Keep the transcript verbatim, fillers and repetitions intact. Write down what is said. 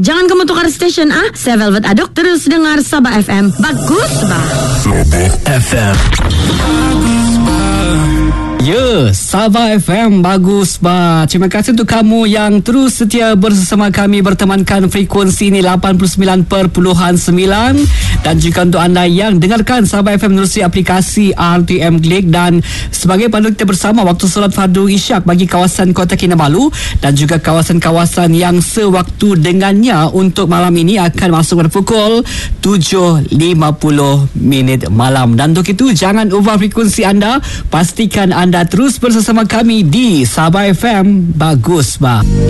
Jangan kamu tukar station ah. Saya Velvet Adok, terus dengar Sabah F M. Bagus bah. Sabah F M. Ya, Sabah F M bagus bah. Terima kasih untuk kamu yang terus setia bersama kami, bertemankan frekuensi ini lapan puluh sembilan perpuluhan sembilan, dan juga untuk anda yang dengarkan Sabah F M melalui aplikasi R T M Click. Dan sebagai pandu kita bersama waktu solat fardu isyak bagi kawasan Kota Kinabalu dan juga kawasan-kawasan yang sewaktu dengannya untuk malam ini akan masuk pada pukul tujuh lima puluh minit malam. Dan untuk itu jangan ubah frekuensi anda, pastikan anda terus bersama kami di Sabah F M. Bagus bah.